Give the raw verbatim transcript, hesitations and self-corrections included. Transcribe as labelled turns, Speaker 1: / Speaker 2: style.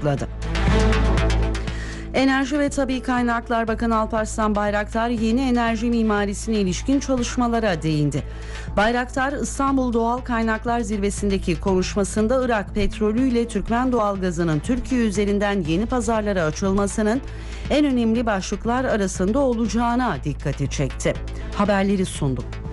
Speaker 1: açıkladı. Enerji ve Tabii Kaynaklar Bakanı Alparslan Bayraktar yeni enerji mimarisine ilişkin çalışmalara değindi. Bayraktar İstanbul Doğal Kaynaklar Zirvesi'ndeki konuşmasında Irak petrolüyle Türkmen doğalgazının Türkiye üzerinden yeni pazarlara açılmasının en önemli başlıklar arasında olacağına dikkati çekti. Haberleri sunduk.